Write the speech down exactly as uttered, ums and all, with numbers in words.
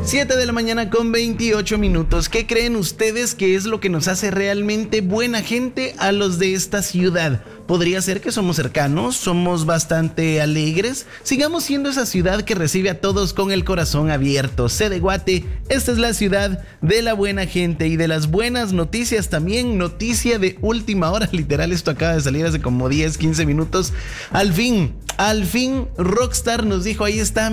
siete de la mañana con veintiocho minutos. ¿Qué creen ustedes que es lo que nos hace realmente buena gente a los de esta ciudad? Podría ser que somos cercanos, somos bastante alegres. Sigamos siendo esa ciudad que recibe a todos con el corazón abierto. C de Guate, esta es la ciudad de la buena gente y de las buenas noticias también. Noticia de última hora, literal, esto acaba de salir hace como diez, quince minutos. Al fin, al fin, Rockstar nos dijo, ahí está.